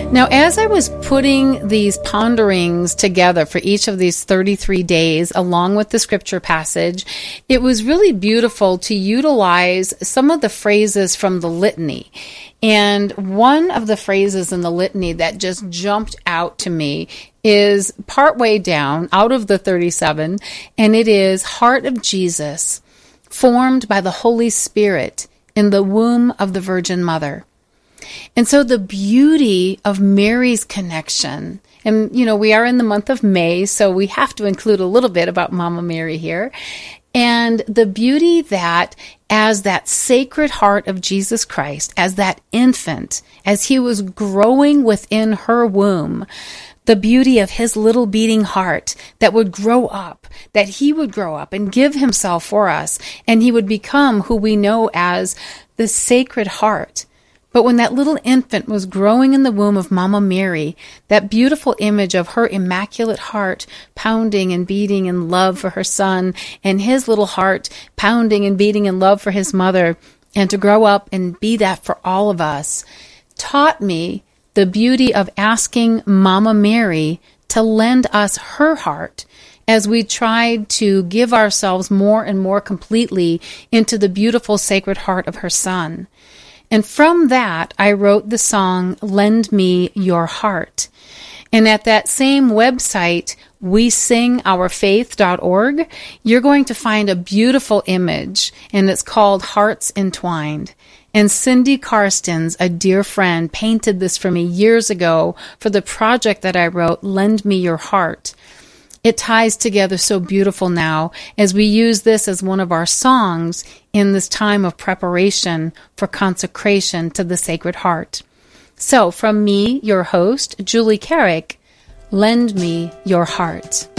Now, as I was putting these ponderings together for each of these 33 days, along with the scripture passage, it was really beautiful to utilize some of the phrases from the litany. And one of the phrases in the litany that just jumped out to me is partway down out of the 37, and it is, "Heart of Jesus, formed by the Holy Spirit in the womb of the Virgin Mother." And so the beauty of Mary's connection, and we are in the month of May, so we have to include a little bit about Mama Mary here, and the beauty that as that sacred heart of Jesus Christ, as that infant, as he was growing within her womb, the beauty of his little beating heart that would grow up, that he would grow up and give himself for us, and he would become who we know as the Sacred Heart. But when that little infant was growing in the womb of Mama Mary, that beautiful image of her immaculate heart pounding and beating in love for her son, and his little heart pounding and beating in love for his mother, and to grow up and be that for all of us, taught me the beauty of asking Mama Mary to lend us her heart as we tried to give ourselves more and more completely into the beautiful sacred heart of her son. And from that, I wrote the song, "Lend Me Your Heart." And at that same website, wesingourfaith.org, you're going to find a beautiful image, and it's called Hearts Entwined. And Cindy Karstens, a dear friend, painted this for me years ago for the project that I wrote, "Lend Me Your Heart." It ties together so beautiful now as we use this as one of our songs in this time of preparation for consecration to the Sacred Heart. So from me, your host, Julie Carrick, lend me your heart.